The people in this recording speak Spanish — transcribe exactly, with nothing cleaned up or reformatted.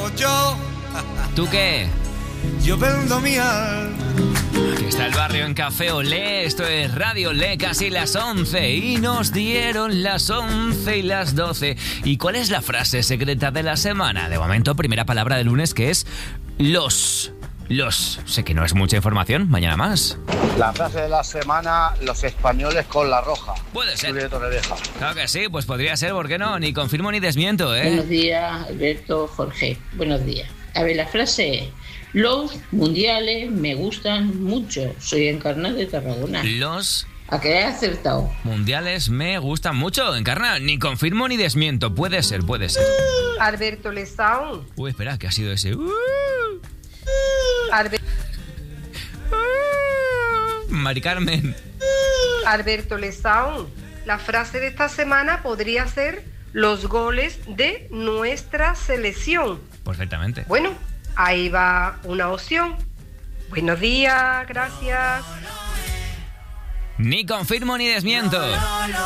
Pues yo... ¿Tú qué? Yo vendo mi alma. Aquí está el barrio en Café Olé, esto es Radio Olé, casi las once, y nos dieron las once y las doce. ¿Y cuál es la frase secreta de la semana? De momento, primera palabra del lunes, que es los. Los. Sé que no es mucha información, mañana más. La frase de la semana, los españoles con la roja. Puede ser. Julieta Torrevieja. Claro que sí, pues podría ser, ¿por qué no? Ni confirmo ni desmiento, ¿eh? Buenos días, Alberto, Jorge. Buenos días. A ver, la frase es: los mundiales me gustan mucho. Soy Encarna de Tarragona. Los ¿A qué he acertado? mundiales me gustan mucho, Encarna. Ni confirmo ni desmiento. Puede ser, puede ser. Alberto Lezaun. Uy, espera, ¿qué ha sido ese? Uh, Albe- uh, Mari Carmen. Alberto Lezaun. La frase de esta semana podría ser los goles de nuestra selección. Perfectamente. Bueno, ahí va una opción. Buenos días, gracias. Ni confirmo ni desmiento.